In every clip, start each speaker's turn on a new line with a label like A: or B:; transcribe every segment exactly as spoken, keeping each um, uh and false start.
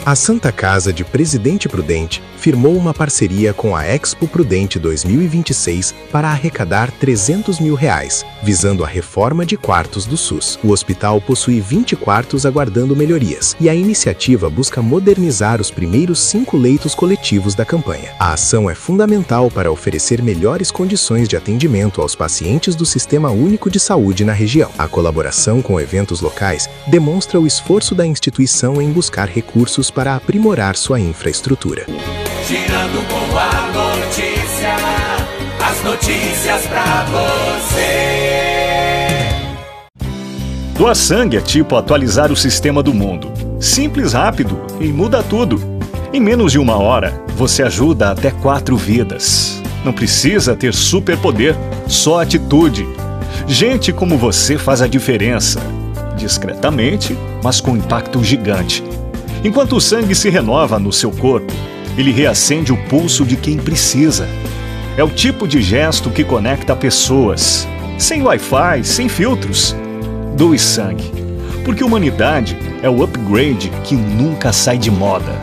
A: A Santa Casa de Presidente Prudente firmou uma parceria com a Expo Prudente dois mil e vinte e seis para arrecadar trezentos mil reais, visando a reforma de quartos do SUS. O hospital possui vinte quartos aguardando melhorias, e a iniciativa busca modernizar os primeiros cinco leitos coletivos da campanha. A ação é fundamental para oferecer melhores condições de atendimento aos pacientes do Sistema Único de Saúde na região. A colaboração com eventos locais demonstra o esforço da instituição em buscar recursos para aprimorar sua infraestrutura.
B: Girando com a notícia, as notícias pra você.
C: Doar sangue é tipo atualizar o sistema do mundo. Simples, rápido e muda tudo. Em menos de uma hora, você ajuda até quatro vidas. Não precisa ter superpoder, só atitude. Gente como você faz a diferença. Discretamente, mas com impacto gigante. Enquanto o sangue se renova no seu corpo, ele reacende o pulso de quem precisa. É o tipo de gesto que conecta pessoas. Sem Wi-Fi, sem filtros. Doe sangue. Porque humanidade é o upgrade que nunca sai de moda.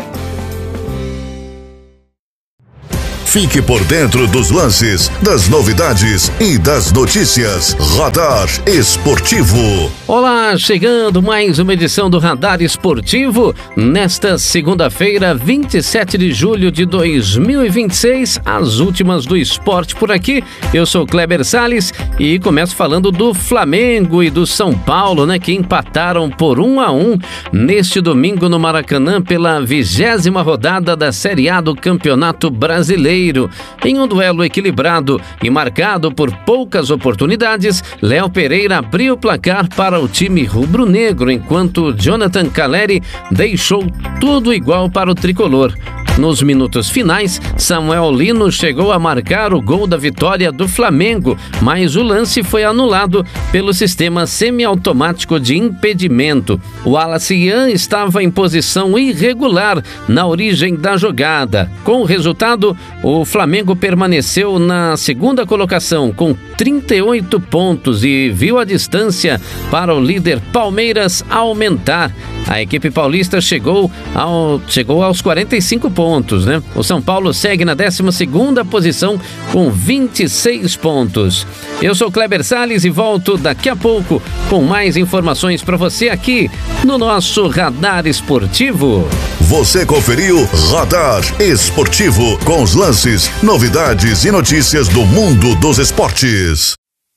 D: Fique por dentro dos lances, das novidades e das notícias. Radar Esportivo.
E: Olá, chegando mais uma edição do Radar Esportivo. Nesta segunda-feira, vinte e sete de julho de dois mil e vinte e seis, as últimas do esporte por aqui. Eu sou Kleber Salles e começo falando do Flamengo e do São Paulo, né, que empataram por um a um neste domingo no Maracanã pela vigésima rodada da Série A do Campeonato Brasileiro. Em um duelo equilibrado e marcado por poucas oportunidades, Léo Pereira abriu o placar para o time rubro-negro, enquanto Jonathan Calleri deixou tudo igual para o tricolor. Nos minutos finais, Samuel Lino chegou a marcar o gol da vitória do Flamengo, mas o lance foi anulado pelo sistema semiautomático de impedimento. O Wallace Ian estava em posição irregular na origem da jogada. Com o resultado, o Flamengo permaneceu na segunda colocação com trinta e oito pontos e viu a distância para o líder Palmeiras aumentar. A equipe paulista chegou, ao, chegou aos quarenta e cinco pontos, né? O São Paulo segue na décima segunda posição com vinte e seis pontos. Eu sou Kleber Salles e volto daqui a pouco com mais informações para você aqui no nosso Radar Esportivo.
D: Você conferiu Radar Esportivo com os lances, novidades e notícias do mundo dos esportes.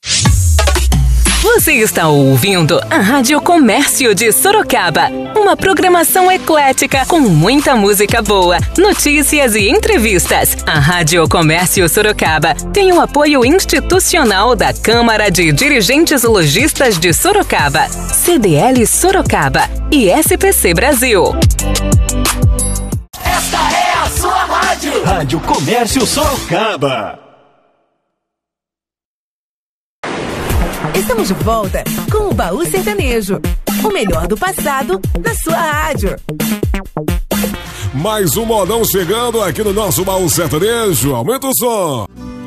F: Você está ouvindo a Rádio Comércio de Sorocaba, uma programação eclética com muita música boa, notícias e entrevistas. A Rádio Comércio Sorocaba tem o apoio institucional da Câmara de Dirigentes Lojistas de Sorocaba, C D L Sorocaba e S P C Brasil.
B: Esta é a sua rádio.
C: Rádio Comércio Sorocaba.
G: Estamos de volta com o Baú Sertanejo. O melhor do passado na sua rádio.
H: Mais um modão chegando aqui no nosso Baú Sertanejo. Aumenta o som.